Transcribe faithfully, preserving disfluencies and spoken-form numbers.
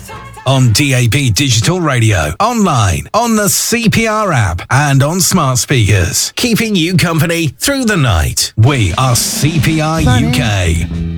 On D A B Digital Radio, online, on the C P R app, and on smart speakers. Keeping you company through the night. We are C P R U K.